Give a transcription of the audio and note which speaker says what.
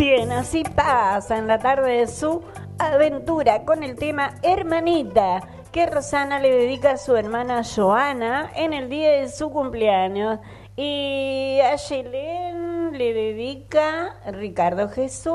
Speaker 1: Bien, así pasa en la tarde de su aventura con el tema Hermanita, que Rosana le dedica a su hermana Joana en el día de su cumpleaños. Y a Yelén le dedica Ricardo Jesús.